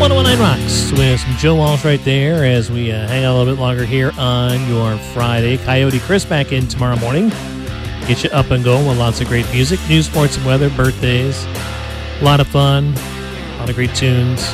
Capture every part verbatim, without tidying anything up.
one oh one nine Rocks with some Joe Walsh right there as we uh, hang out a little bit longer here on your Friday. Coyote Chris back in tomorrow morning. Get you up and going with lots of great music, news, sports, and weather, birthdays. A lot of fun. A lot of great tunes.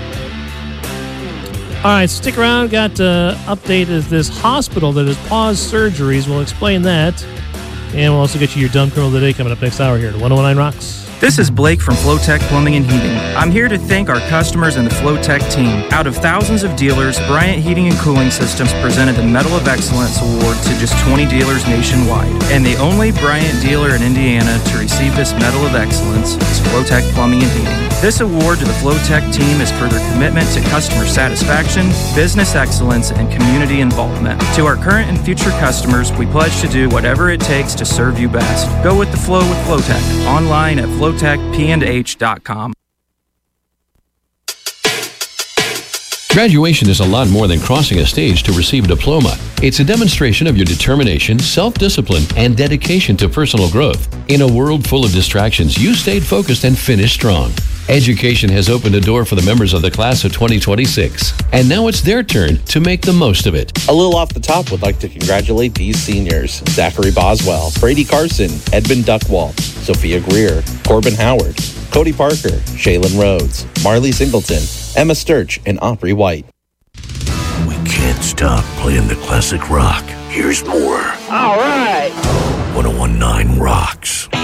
All right, stick around. Got uh, update is this hospital that has paused surgeries. We'll explain that. And we'll also get you your dumb criminal of the day coming up next hour here at one oh one nine Rocks. This is Blake from Flowtech Plumbing and Heating. I'm here to thank our customers and the Flowtech team. Out of thousands of dealers, Bryant Heating and Cooling Systems presented the Medal of Excellence Award to just twenty dealers nationwide. And the only Bryant dealer in Indiana to receive this Medal of Excellence is Flowtech Plumbing and Heating. This award to the Flowtech team is for their commitment to customer satisfaction, business excellence, and community involvement. To our current and future customers, we pledge to do whatever it takes to serve you best. Go with the flow with Flowtech. Online at flowtech p and h dot com. Graduation is a lot more than crossing a stage to receive a diploma. It's a demonstration of your determination, self-discipline, and dedication to personal growth. In a world full of distractions, you stayed focused and finished strong. Education has opened a door for the members of the class of twenty twenty-six, and now it's their turn to make the most of it. A little off the top, would like to congratulate these seniors: Zachary Boswell, Brady Carson, Edmund Duckwalt, Sophia Greer, Corbin Howard, Cody Parker, Shaylin Rhodes, Marley Singleton, Emma Sturch, and Aubrey White. We can't stop playing the classic rock. Here's more. All right. one oh one nine Rocks.